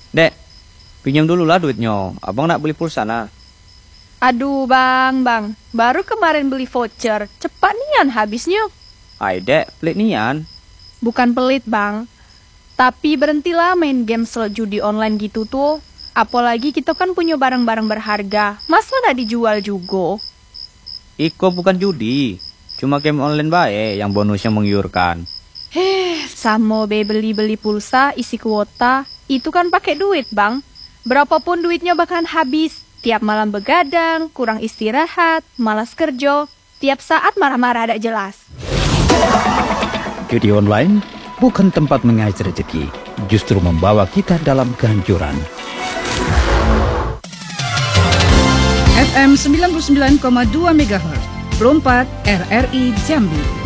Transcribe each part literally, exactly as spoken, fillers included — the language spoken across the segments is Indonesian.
Dek, pinjam dulu lah duitnya. Abang nak beli pulsa nah. Aduh bang, bang, baru kemarin beli voucher, cepat nian habisnya. Ay dek, pelit nian. Bukan pelit bang, tapi berhentilah main game slot judi online gitu tuh. Apalagi kita kan punya barang-barang berharga, masa nggak dijual juga? Iko bukan judi, cuma game online bae yang bonusnya menggiurkan. Heh, sama be beli-beli pulsa, isi kuota, itu kan pakai duit bang. Berapapun duitnya bakalan habis. Tiap malam begadang, kurang istirahat, malas kerja, tiap saat marah-marah ada jelas. Judi online bukan tempat mengais rezeki, justru membawa kita dalam kehancuran. F M sembilan puluh sembilan koma dua megahertz, Perompak R R I Jambi.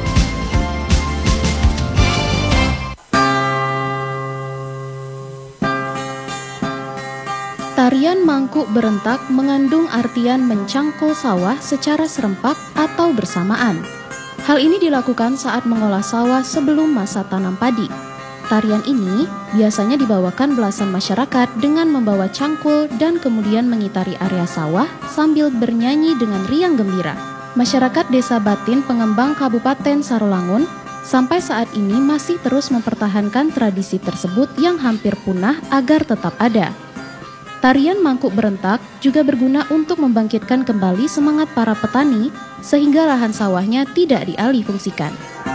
Tarian mangkuk berentak mengandung artian mencangkul sawah secara serempak atau bersamaan. Hal ini dilakukan saat mengolah sawah sebelum masa tanam padi. Tarian ini biasanya dibawakan belasan masyarakat dengan membawa cangkul dan kemudian mengitari area sawah sambil bernyanyi dengan riang gembira. Masyarakat Desa Batin Pengembang Kabupaten Sarolangun sampai saat ini masih terus mempertahankan tradisi tersebut yang hampir punah agar tetap ada. Tarian mangkuk berentak juga berguna untuk membangkitkan kembali semangat para petani sehingga lahan sawahnya tidak dialih fungsikan.